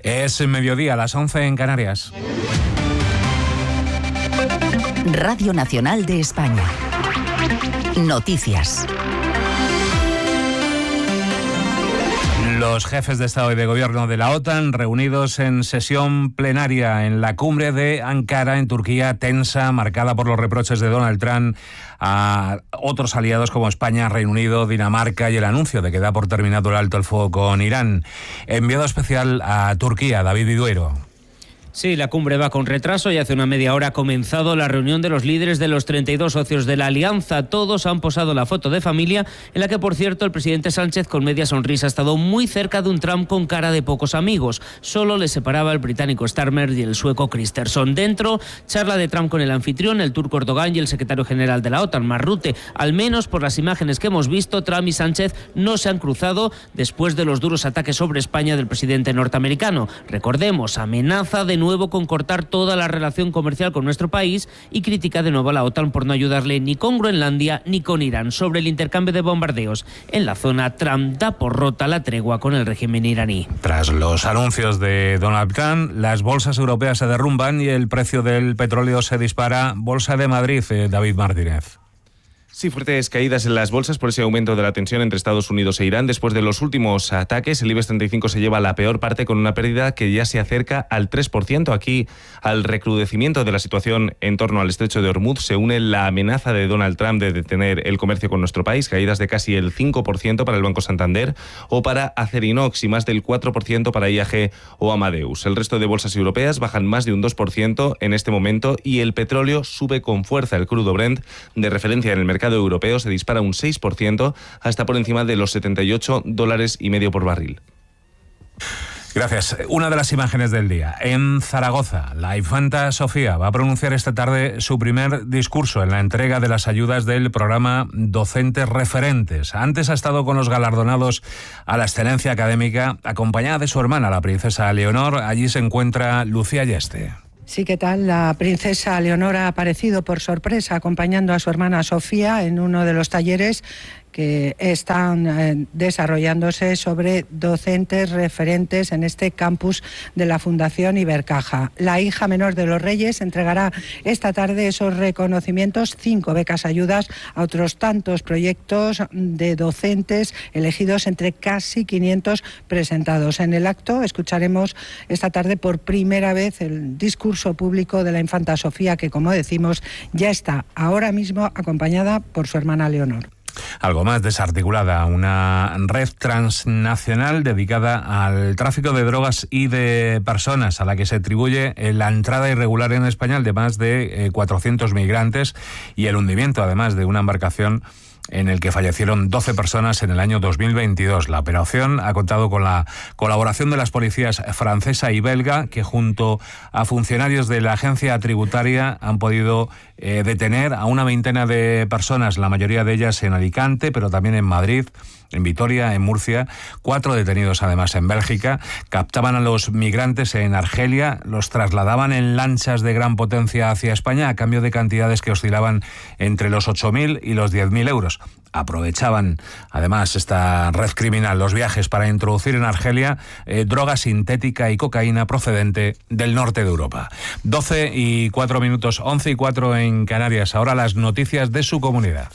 Es mediodía, las 11 en Canarias. Radio Nacional de España. Noticias. Los jefes de Estado y de Gobierno de la OTAN reunidos en sesión plenaria en la cumbre de Ankara, en Turquía, tensa, marcada por los reproches de Donald Trump a otros aliados como España, Reino Unido, Dinamarca y el anuncio de que da por terminado el alto el fuego con Irán. Enviado especial a Turquía, David Viduero. Sí, la cumbre va con retraso y hace una media hora ha comenzado la reunión de los líderes de los 32 socios de la alianza. Todos han posado la foto de familia, en la que, por cierto, el presidente Sánchez, con media sonrisa, ha estado muy cerca de un Trump con cara de pocos amigos. Solo le separaba el británico Starmer y el sueco Kristersson. Dentro, charla de Trump con el anfitrión, el turco Erdogan y el secretario general de la OTAN, Mark Rutte. Al menos por las imágenes que hemos visto, Trump y Sánchez no se han cruzado después de los duros ataques sobre España del presidente norteamericano. Recordemos, amenaza de nuevo con cortar toda la relación comercial con nuestro país y critica de nuevo a la OTAN por no ayudarle ni con Groenlandia ni con Irán. Sobre el intercambio de bombardeos en la zona, Trump da por rota la tregua con el régimen iraní. Tras los anuncios de Donald Trump, las bolsas europeas se derrumban y el precio del petróleo se dispara. Bolsa de Madrid, David Martínez. Sí, fuertes caídas en las bolsas por ese aumento de la tensión entre Estados Unidos e Irán. Después de los últimos ataques, el IBEX 35 se lleva la peor parte con una pérdida que ya se acerca al 3%. Aquí, al recrudecimiento de la situación en torno al estrecho de Hormuz, se une la amenaza de Donald Trump de detener el comercio con nuestro país, caídas de casi el 5% para el Banco Santander o para Acerinox y más del 4% para IAG o Amadeus. El resto de bolsas europeas bajan más de un 2% en este momento y el petróleo sube con fuerza. El crudo Brent, de referencia en el mercado europeo, se dispara un 6% hasta por encima de los $78.50 por barril. Gracias. Una de las imágenes del día. En Zaragoza, la infanta Sofía va a pronunciar esta tarde su primer discurso en la entrega de las ayudas del programa Docentes Referentes. Antes ha estado con los galardonados a la excelencia académica, acompañada de su hermana, la princesa Leonor. Allí se encuentra Lucía Yeste. Sí, ¿qué tal? La princesa Leonor ha aparecido por sorpresa acompañando a su hermana Sofía en uno de los talleres que están desarrollándose sobre docentes referentes en este campus de la Fundación Ibercaja. La hija menor de los Reyes entregará esta tarde esos reconocimientos, 5 becas ayudas a otros tantos proyectos de docentes elegidos entre casi 500 presentados. En el acto escucharemos esta tarde por primera vez el discurso público de la infanta Sofía, que, como decimos, ya está ahora mismo acompañada por su hermana Leonor. Algo más desarticulada, una red transnacional dedicada al tráfico de drogas y de personas, a la que se atribuye la entrada irregular en España de más de 400 migrantes y el hundimiento, además, de una embarcación en el que fallecieron 12 personas en el año 2022. La operación ha contado con la colaboración de las policías francesa y belga, que junto a funcionarios de la agencia tributaria han podido detener a una veintena de personas, la mayoría de ellas en Alicante, pero también en Madrid, en Vitoria, en Murcia. 4 detenidos además en Bélgica. Captaban a los migrantes en Argelia, los trasladaban en lanchas de gran potencia hacia España a cambio de cantidades que oscilaban entre los 8.000 y los 10.000 euros. Aprovechaban además esta red criminal los viajes para introducir en Argelia droga sintética y cocaína procedente del norte de Europa. 12:04, 11:04 en Canarias. Ahora las noticias de su comunidad.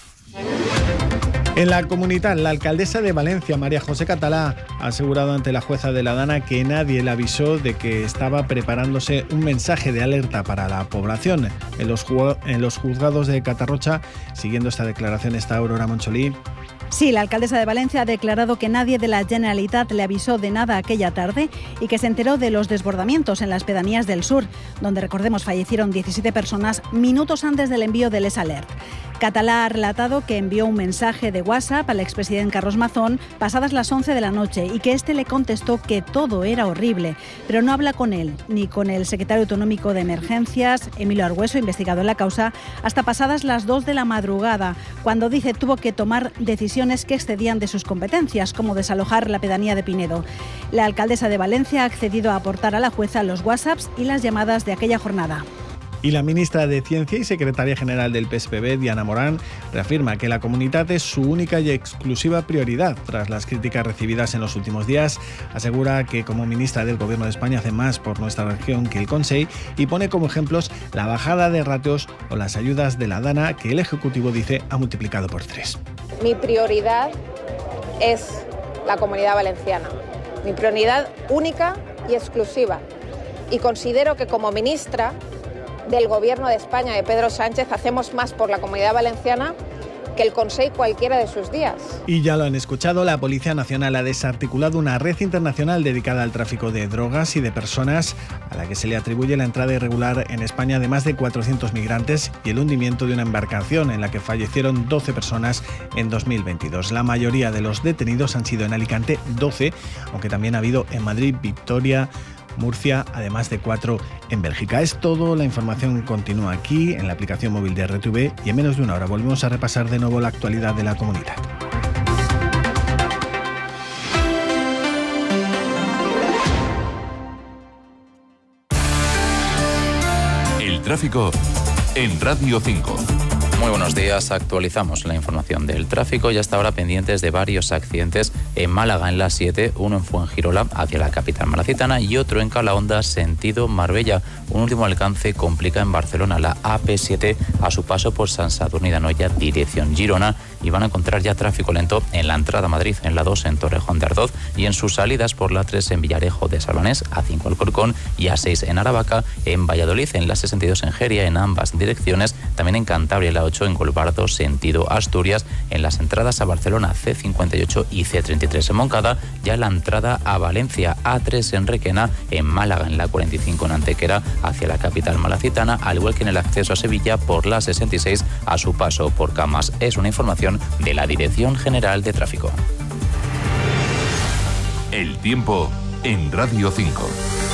En la Comunitat, la alcaldesa de Valencia, María José Catalá, ha asegurado ante la jueza de la Dana que nadie le avisó de que estaba preparándose un mensaje de alerta para la población. En los juzgados de Catarrocha, siguiendo esta declaración, está Aurora Moncholí. Sí, la alcaldesa de Valencia ha declarado que nadie de la Generalitat le avisó de nada aquella tarde y que se enteró de los desbordamientos en las pedanías del sur, donde, recordemos, fallecieron 17 personas minutos antes del envío del S-Alert. Catalá ha relatado que envió un mensaje de WhatsApp al expresidente Carlos Mazón pasadas las 11 de la noche y que este le contestó que todo era horrible, pero no habla con él ni con el secretario autonómico de Emergencias, Emilio Argüeso, investigado en la causa, hasta pasadas las 2 de la madrugada, cuando dice tuvo que tomar decisiones que excedían de sus competencias, como desalojar la pedanía de Pinedo. La alcaldesa de Valencia ha accedido a aportar a la jueza los WhatsApps y las llamadas de aquella jornada. Y la ministra de Ciencia y secretaria general del PSPB, Diana Morán, reafirma que la comunitat es su única y exclusiva prioridad. Tras las críticas recibidas en los últimos días, asegura que como ministra del Gobierno de España hace más por nuestra región que el Consell y pone como ejemplos la bajada de ratios o las ayudas de la DANA que el Ejecutivo dice ha multiplicado por 3. Mi prioridad es la Comunidad Valenciana, mi prioridad única y exclusiva. Y considero que como ministra del Gobierno de España de Pedro Sánchez hacemos más por la Comunidad Valenciana que el Consell cualquiera de sus días. Y ya lo han escuchado, la Policía Nacional ha desarticulado una red internacional dedicada al tráfico de drogas y de personas, a la que se le atribuye la entrada irregular en España de más de 400 migrantes y el hundimiento de una embarcación en la que fallecieron 12 personas en 2022. La mayoría de los detenidos han sido en Alicante, 12, aunque también ha habido en Madrid, Victoria, Murcia, además de 4 en Bélgica. Es todo, la información continúa aquí en la aplicación móvil de RTV y en menos de una hora volvemos a repasar de nuevo la actualidad de la comunidad. El tráfico en Radio 5. Muy buenos días, actualizamos la información del tráfico y hasta ahora pendientes de varios accidentes en Málaga en la 7, uno en Fuengirola hacia la capital malacitana y otro en Calahonda sentido Marbella. Un último alcance complica en Barcelona la AP7 a su paso por Sant Sadurní d'Anoia dirección Girona y van a encontrar ya tráfico lento en la entrada a Madrid en la 2 en Torrejón de Ardoz y en sus salidas por la 3 en Villarejo de Salvanés, A5 Alcorcón y A6 en Aravaca, en Valladolid en la 62 en Jeria en ambas direcciones, también en Cantabria la 8 en Golbardo sentido Asturias, en las entradas a Barcelona C58 y C33 en Moncada, ya en la entrada a Valencia A3 en Requena, en Málaga en la 45 en Antequera hacia la capital malacitana, al igual que en el acceso a Sevilla por la 66 a su paso por Camas. Es una información de la Dirección General de Tráfico. El tiempo en Radio 5.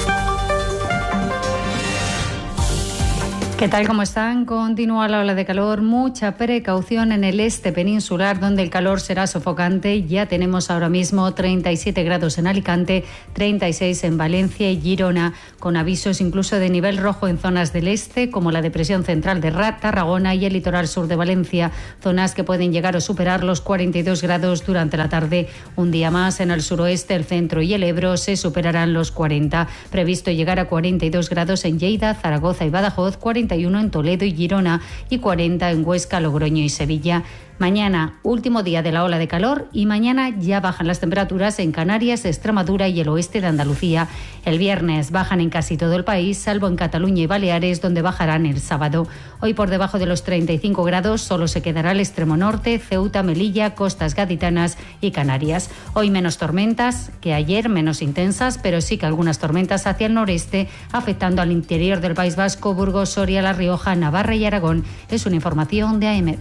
¿Qué tal? ¿Cómo están? Continúa la ola de calor, mucha precaución en el este peninsular donde el calor será sofocante. Ya tenemos ahora mismo 37 grados en Alicante, 36 en Valencia y Girona, con avisos incluso de nivel rojo en zonas del este como la depresión central de Tarragona y el litoral sur de Valencia, zonas que pueden llegar a superar los 42 grados durante la tarde. Un día más en el suroeste, el centro y el Ebro se superarán los 40. Previsto llegar a 42 grados en Lleida, Zaragoza y Badajoz, 41 en Toledo y Girona y 40 en Huesca, Logroño y Sevilla. Mañana, último día de la ola de calor y mañana ya bajan las temperaturas en Canarias, Extremadura y el oeste de Andalucía. El viernes bajan en casi todo el país, salvo en Cataluña y Baleares, donde bajarán el sábado. Hoy por debajo de los 35 grados solo se quedará el extremo norte, Ceuta, Melilla, costas gaditanas y Canarias. Hoy menos tormentas que ayer, menos intensas, pero sí que algunas tormentas hacia el noreste, afectando al interior del País Vasco, Burgos, Soria, La Rioja, Navarra y Aragón. Es una información de AEMET.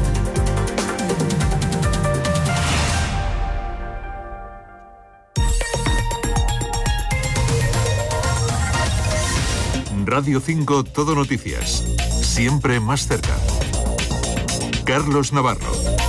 Radio 5 Todo Noticias. Siempre más cerca. Carlos Navarro.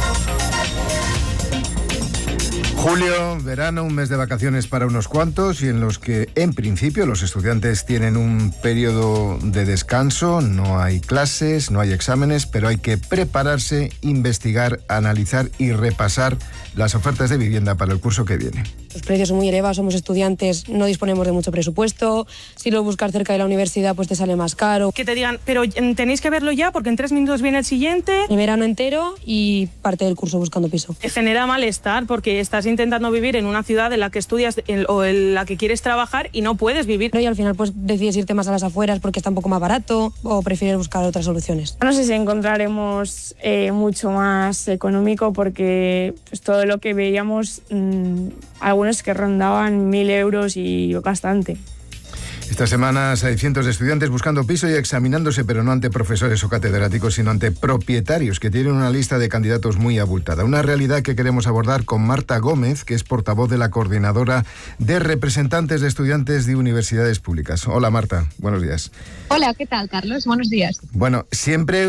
Julio, verano, un mes de vacaciones para unos cuantos y en los que, en principio, los estudiantes tienen un periodo de descanso, no hay clases, no hay exámenes, pero hay que prepararse, investigar, analizar y repasar las ofertas de vivienda para el curso que viene. Los precios son muy elevados, somos estudiantes, no disponemos de mucho presupuesto, si lo buscas cerca de la universidad pues te sale más caro. Que te digan, pero tenéis que verlo ya porque en 3 minutos viene el siguiente. El verano entero y parte del curso buscando piso. Te genera malestar porque estás intentando vivir en una ciudad en la que estudias o en la que quieres trabajar y no puedes vivir. Y al final pues decides irte más a las afueras porque está un poco más barato o prefieres buscar otras soluciones. No sé si encontraremos mucho más económico porque pues, todo lo que veíamos, algunos que rondaban 1.000 euros y bastante. Estas semanas hay cientos de estudiantes buscando piso y examinándose, pero no ante profesores o catedráticos, sino ante propietarios que tienen una lista de candidatos muy abultada. Una realidad que queremos abordar con Marta Gómez, que es portavoz de la Coordinadora de Representantes de Estudiantes de Universidades Públicas. Hola Marta, buenos días. Hola, ¿qué tal, Carlos? Buenos días. Bueno, siempre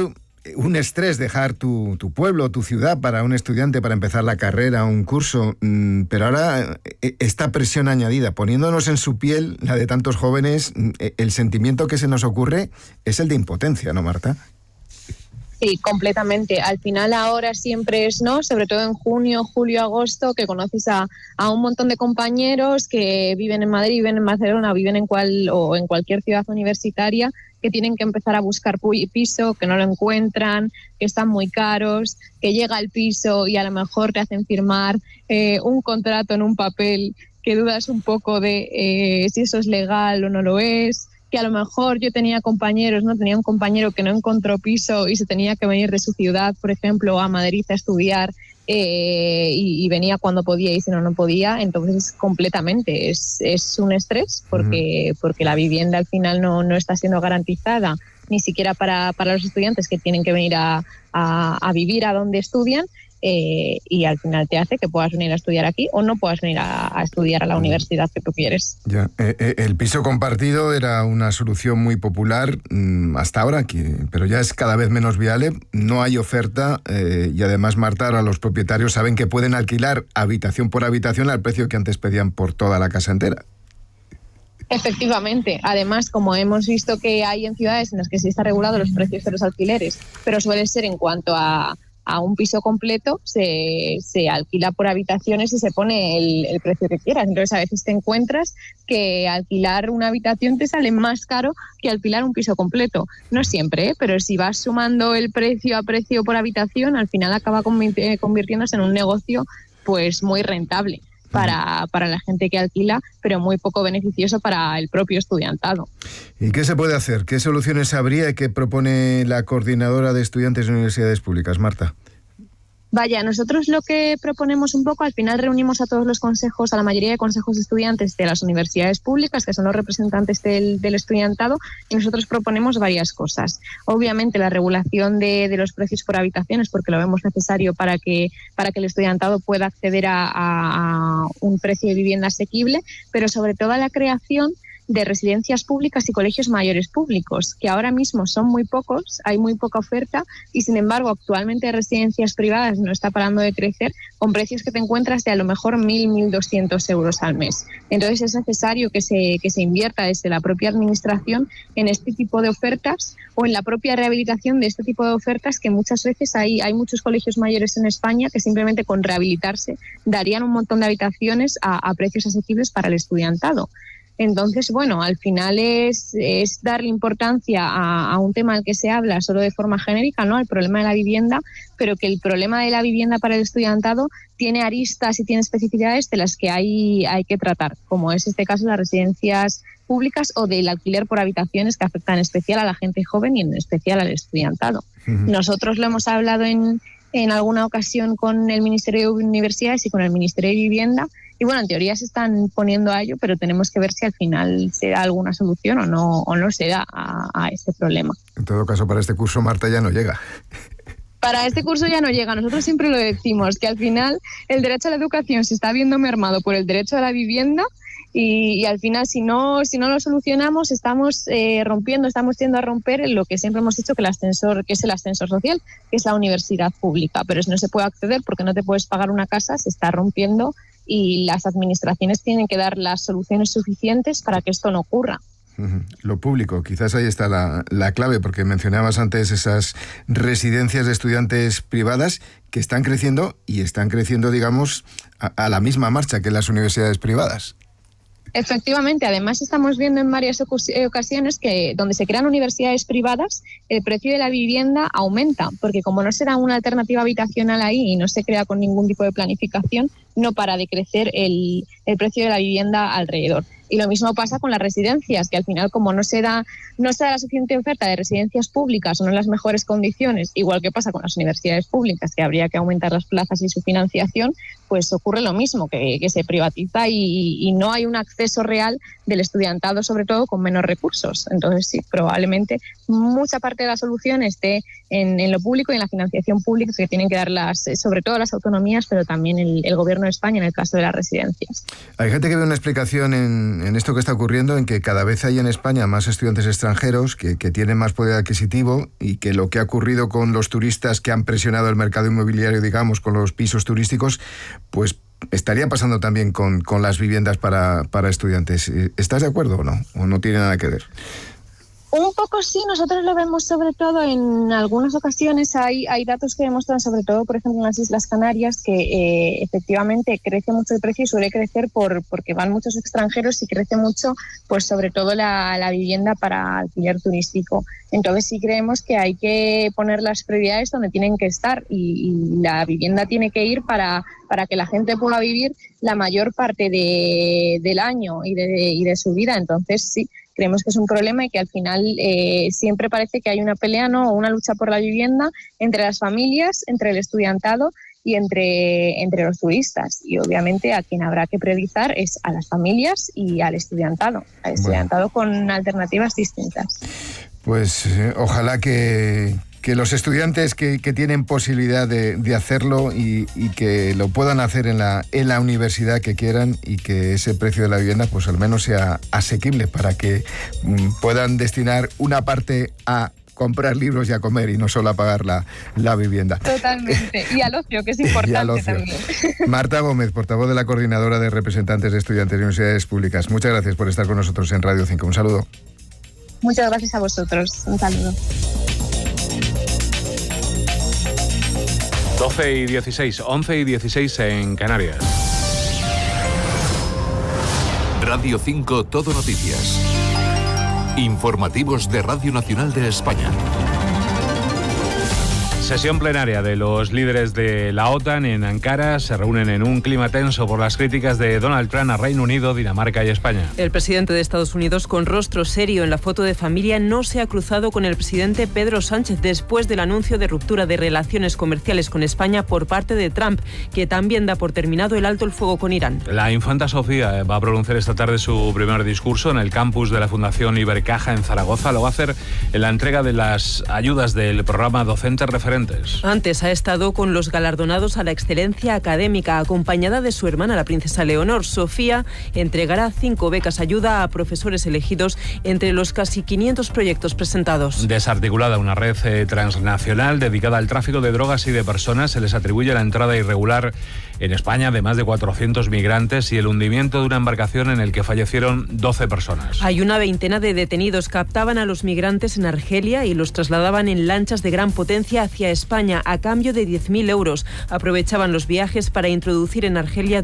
un estrés dejar tu pueblo, tu ciudad para un estudiante, para empezar la carrera, un curso, pero ahora esta presión añadida, poniéndonos en su piel, la de tantos jóvenes, el sentimiento que se nos ocurre es el de impotencia, ¿no, Marta? Sí, completamente. Al final ahora siempre es, ¿no? Sobre todo en junio, julio, agosto, que conoces a un montón de compañeros que viven en Madrid, viven en Barcelona, viven en cualquier ciudad universitaria, que tienen que empezar a buscar piso, que no lo encuentran, que están muy caros, que llega el piso y a lo mejor te hacen firmar un contrato en un papel que dudas un poco de si eso es legal o no lo es. Que a lo mejor yo tenía un compañero que no encontró piso y se tenía que venir de su ciudad, por ejemplo, a Madrid a estudiar y venía cuando podía y si no podía. Entonces completamente es un estrés porque la vivienda al final no está siendo garantizada ni siquiera para los estudiantes que tienen que venir a vivir a donde estudian. Y al final te hace que puedas venir a estudiar aquí o no puedas venir a estudiar a la universidad que tú quieres. Ya, el piso compartido era una solución muy popular hasta ahora, pero ya es cada vez menos viable, no hay oferta y además, Marta, ahora los propietarios saben que pueden alquilar habitación por habitación al precio que antes pedían por toda la casa entera. Efectivamente. Además, como hemos visto que hay en ciudades en las que sí está regulado los precios de los alquileres, pero suele ser en cuanto a un piso completo, se alquila por habitaciones y se pone el precio que quieras. Entonces a veces te encuentras que alquilar una habitación te sale más caro que alquilar un piso completo. No siempre, pero si vas sumando el precio a precio por habitación, al final acaba convirtiéndose en un negocio pues muy rentable para la gente que alquila, pero muy poco beneficioso para el propio estudiantado. ¿Y qué se puede hacer? ¿Qué soluciones habría y qué propone la Coordinadora de Estudiantes de Universidades Públicas, Marta? Vaya, nosotros lo que proponemos un poco, al final reunimos a todos los consejos, a la mayoría de consejos de estudiantes de las universidades públicas, que son los representantes del estudiantado, y nosotros proponemos varias cosas. Obviamente la regulación de los precios por habitaciones, porque lo vemos necesario para que el estudiantado pueda acceder a un precio de vivienda asequible, pero sobre todo la creación de residencias públicas y colegios mayores públicos, que ahora mismo son muy pocos, hay muy poca oferta y sin embargo actualmente residencias privadas no está parando de crecer con precios que te encuentras de a lo mejor 1.200 euros al mes. Entonces es necesario que se invierta desde la propia administración en este tipo de ofertas o en la propia rehabilitación de este tipo de ofertas, que muchas veces hay muchos colegios mayores en España que simplemente con rehabilitarse darían un montón de habitaciones a precios asequibles para el estudiantado. Entonces, bueno, al final es darle importancia a un tema al que se habla solo de forma genérica, ¿no? El problema de la vivienda, pero que el problema de la vivienda para el estudiantado tiene aristas y tiene especificidades de las que hay que tratar, como es este caso las residencias públicas o del alquiler por habitaciones, que afectan en especial a la gente joven y en especial al estudiantado. Nosotros lo hemos hablado en alguna ocasión con el Ministerio de Universidades y con el Ministerio de Vivienda. Y bueno, en teoría se están poniendo a ello, pero tenemos que ver si al final se da alguna solución o no se da a este problema. En todo caso, para este curso, Marta, ya no llega. Para este curso ya no llega. Nosotros siempre lo decimos, que al final el derecho a la educación se está viendo mermado por el derecho a la vivienda y al final si no lo solucionamos estamos yendo a romper lo que siempre hemos dicho que es el ascensor social, que es la universidad pública. Pero si no se puede acceder porque no te puedes pagar una casa, se está rompiendo y las administraciones tienen que dar las soluciones suficientes para que esto no ocurra. Lo público, quizás ahí está la clave, porque mencionabas antes esas residencias de estudiantes privadas que están creciendo y están creciendo, digamos, a la misma marcha que las universidades privadas. Efectivamente, además estamos viendo en varias ocasiones que donde se crean universidades privadas, el precio de la vivienda aumenta, porque como no será una alternativa habitacional ahí y no se crea con ningún tipo de planificación, no para de crecer el precio de la vivienda alrededor. Y lo mismo pasa con las residencias, que al final como no se da la suficiente oferta de residencias públicas o no en las mejores condiciones, igual que pasa con las universidades públicas, que habría que aumentar las plazas y su financiación, pues ocurre lo mismo, que se privatiza y no hay un acceso real del estudiantado, sobre todo con menos recursos. Entonces sí, probablemente mucha parte de la solución esté en lo público y en la financiación pública que tienen que dar sobre todo las autonomías, pero también el Gobierno de España en el caso de las residencias. Hay gente que ve una explicación en en esto que está ocurriendo, en que cada vez hay en España más estudiantes extranjeros que tienen más poder adquisitivo, y que lo que ha ocurrido con los turistas que han presionado el mercado inmobiliario, digamos, con los pisos turísticos, pues estaría pasando también con las viviendas para estudiantes. ¿Estás de acuerdo o no? ¿O no tiene nada que ver? Un poco sí, nosotros lo vemos sobre todo en algunas ocasiones. Hay datos que demuestran, sobre todo, por ejemplo, en las Islas Canarias, que efectivamente crece mucho el precio y suele crecer porque van muchos extranjeros, y crece mucho, pues sobre todo la vivienda para alquiler turístico. Entonces sí creemos que hay que poner las prioridades donde tienen que estar, y la vivienda tiene que ir para que la gente pueda vivir la mayor parte del año y de su vida. Entonces sí, creemos que es un problema, y que al final siempre parece que hay una pelea, ¿no?, o una lucha por la vivienda entre las familias, entre el estudiantado y entre los turistas. Y obviamente a quien habrá que priorizar es a las familias y al estudiantado con alternativas distintas. Pues ojalá que los estudiantes que tienen posibilidad de hacerlo y que lo puedan hacer en la universidad que quieran, y que ese precio de la vivienda pues al menos sea asequible, para que puedan destinar una parte a comprar libros y a comer, y no solo a pagar la vivienda. Totalmente. Y al ocio, que es importante también. Marta Gómez, portavoz de la Coordinadora de Representantes de Estudiantes de Universidades Públicas. Muchas gracias por estar con nosotros en Radio 5. Un saludo. Muchas gracias a vosotros. Un saludo. 12:16, 11:16 en Canarias. Radio 5 Todo Noticias. Informativos de Radio Nacional de España. Sesión plenaria de los líderes de la OTAN en Ankara. Se reúnen en un clima tenso por las críticas de Donald Trump a Reino Unido, Dinamarca y España. El presidente de Estados Unidos, con rostro serio en la foto de familia, no se ha cruzado con el presidente Pedro Sánchez después del anuncio de ruptura de relaciones comerciales con España por parte de Trump, que también da por terminado el alto el fuego con Irán. La infanta Sofía va a pronunciar esta tarde su primer discurso en el campus de la Fundación Ibercaja en Zaragoza. Lo va a hacer en la entrega de las ayudas del programa Docentes Referentes. Antes ha estado con los galardonados a la excelencia académica, acompañada de su hermana, la princesa Leonor. Sofía entregará 5 becas ayuda a profesores elegidos entre los casi 500 proyectos presentados. Desarticulada una red transnacional dedicada al tráfico de drogas y de personas. Se les atribuye la entrada irregular en España de más de 400 migrantes y el hundimiento de una embarcación en el que fallecieron 12 personas. Hay una veintena de detenidos. Captaban a los migrantes en Argelia y los trasladaban en lanchas de gran potencia hacia España a cambio de 10.000 euros. Aprovechaban los viajes para introducir en Argelia